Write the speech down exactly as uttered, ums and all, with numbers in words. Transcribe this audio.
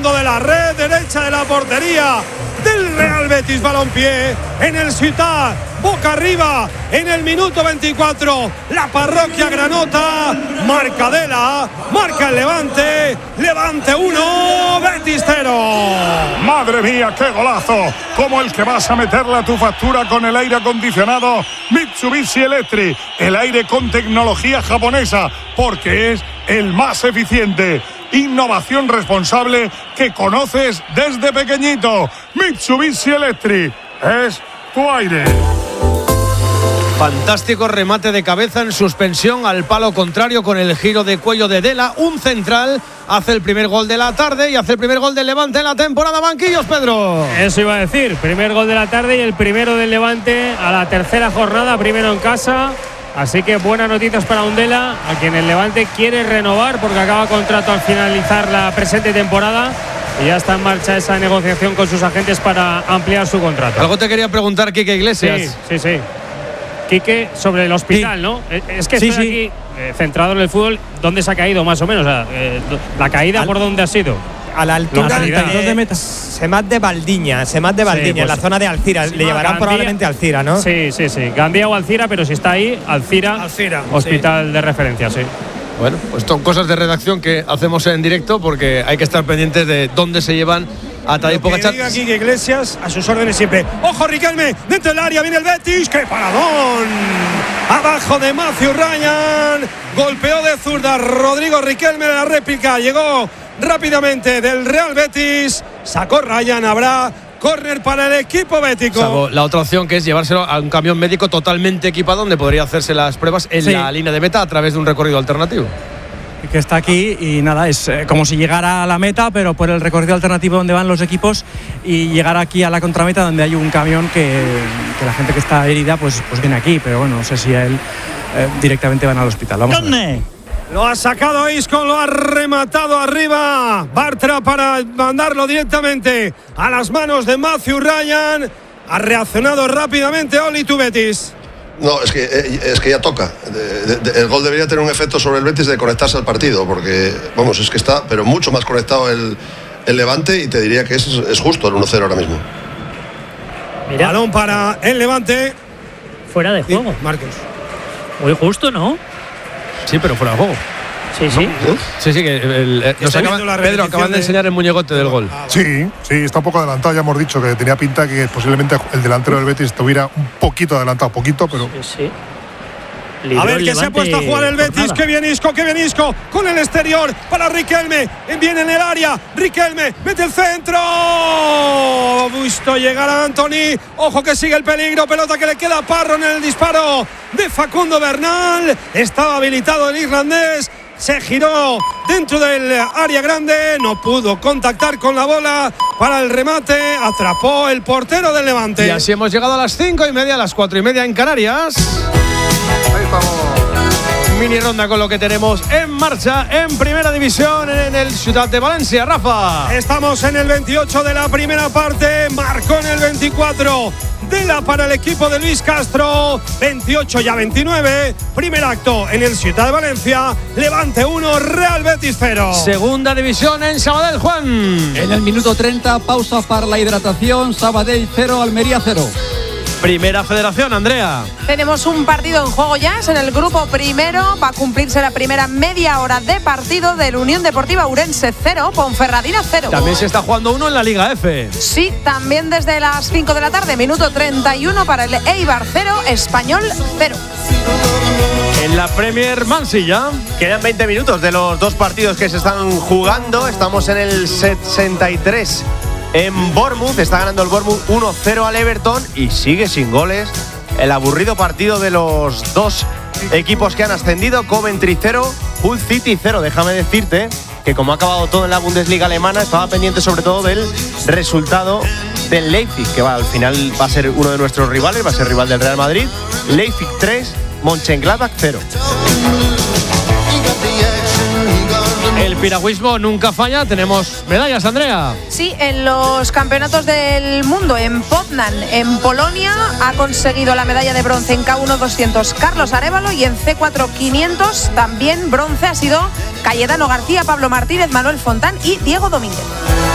de la red derecha de la portería del Real Betis Balompié en el Ciutat, boca arriba en el minuto veinticuatro, la parroquia granota, marca Dela, marca el Levante, Levante uno, Betis cero. Madre mía, qué golazo, como el que vas a meterle a tu factura con el aire acondicionado Mitsubishi Electric, el aire con tecnología japonesa, porque es el más eficiente. Innovación responsable que conoces desde pequeñito. Mitsubishi Electric es tu aire. Fantástico remate de cabeza en suspensión al palo contrario con el giro de cuello de Dela. Un central hace el primer gol de la tarde y hace el primer gol del Levante en la temporada. Banquillos, Pedro. Eso iba a decir. Primer gol de la tarde y el primero del Levante a la tercera jornada, primero en casa. Así que buenas noticias para Undela, a quien el Levante quiere renovar porque acaba contrato al finalizar la presente temporada y ya está en marcha esa negociación con sus agentes para ampliar su contrato. Algo te quería preguntar, Quique Iglesias. Sí, sí, sí. Quique, sobre el hospital, sí. ¿no? Es que sí, estoy sí. aquí eh, centrado en el fútbol. ¿Dónde se ha caído más o menos? O sea, eh, ¿la caída Al, por dónde ha sido? A la altura de, de Semat de Valdiña, Semat de Valdiña, sí, pues, en la zona de Alcira. Sí, Le llevarán Gandía, probablemente a Alcira, ¿no? Sí, sí, sí. Gandía o Alcira, pero si está ahí, Alcira, Alcira hospital sí. de referencia, sí. Bueno, pues son cosas de redacción que hacemos en directo porque hay que estar pendientes de dónde se llevan a Tadej Pogačar. Diga aquí que Iglesias a sus órdenes siempre. ¡Ojo, Riquelme! Dentro del área viene el Betis. ¡Qué paradón! Abajo de Matthew Ryan. Golpeó de zurda Rodrigo Riquelme de la réplica. Llegó rápidamente del Real Betis. Sacó Ryan. Habrá córner para el equipo bético. Salvo la otra opción, que es llevárselo a un camión médico totalmente equipado donde podría hacerse las pruebas en sí. la línea de meta a través de un recorrido alternativo. Que está aquí y nada, es eh, como si llegara a la meta, pero por el recorrido alternativo donde van los equipos y llegar aquí a la contrameta donde hay un camión que, que la gente que está herida pues, pues viene aquí, pero bueno, no sé si a él eh, directamente van al hospital. Vamos a ver. Lo ha sacado Isco, lo ha rematado arriba Bartra para mandarlo directamente a las manos de Matthew Ryan. Ha reaccionado rápidamente Oli tu Betis. No, es que, es que ya toca. De, de, el gol debería tener un efecto sobre el Betis de conectarse al partido, porque, vamos, es que está, pero mucho más conectado el, el Levante y te diría que es, es justo el uno cero ahora mismo. Mira. Balón para el Levante. Fuera de juego. Sí, Marcos. Muy justo, ¿no? Sí, pero fuera de juego. Sí, sí. ¿No? Sí, sí, que el, el, nos acaban, Pedro, acaban de enseñar el muñecote del gol. Sí, sí, está un poco adelantado. Ya hemos dicho que tenía pinta que posiblemente el delantero del Betis estuviera un poquito adelantado, poquito, pero. Sí, sí. Libró a ver que se ha puesto a jugar el Betis. Qué bien Isco, qué bien Isco. Con el exterior para Riquelme. Viene en el área. Riquelme mete el centro. Visto llegar a Antony. Ojo que sigue el peligro. Pelota que le queda a Parro en el disparo de Facundo Bernal. Estaba habilitado el irlandés. Se giró dentro del área grande. No pudo contactar con la bola para el remate. Atrapó el portero del Levante. Y así hemos llegado a las cinco y media, a las cuatro y media en Canarias. Ahí estamos. Mini ronda con lo que tenemos en marcha en Primera División en el Ciutat de Valencia. Rafa. Estamos en el veintiocho de la primera parte. Marcó en el veinticuatro. Dela para el equipo de Luis Castro. veintiocho y a veintinueve. Primer acto en el Ciutat de Valencia. Levante uno, Real Betis cero. Segunda división en Sabadell, Juan. En el minuto treinta, pausa para la hidratación. Sabadell cero, Almería cero. Primera Federación, Andrea. Tenemos un partido en juego ya, es en el grupo primero. Va a cumplirse la primera media hora de partido del Unión Deportiva Ourense cero, Ponferradina cero. También se está jugando uno en la Liga F. Sí, también desde las cinco de la tarde, minuto treinta y uno para el Eibar cero, Español cero. En la Premier Mansilla. Quedan veinte minutos de los dos partidos que se están jugando. Estamos en el sesenta y tres. En Bournemouth está ganando el Bournemouth uno cero al Everton y sigue sin goles el aburrido partido de los dos equipos que han ascendido. Coventry cero, Hull City cero. Déjame decirte que como ha acabado todo en la Bundesliga alemana, estaba pendiente sobre todo del resultado del Leipzig, que va, al final va a ser uno de nuestros rivales, va a ser rival del Real Madrid. Leipzig tres, Mönchengladbach cero. El piragüismo nunca falla. Tenemos medallas, Andrea. Sí, en los campeonatos del mundo en Poznan, en Polonia, ha conseguido la medalla de bronce en K uno doscientos Carlos Arévalo y en C cuatro quinientos también bronce ha sido Cayetano García, Pablo Martínez, Manuel Fontán y Diego Domínguez.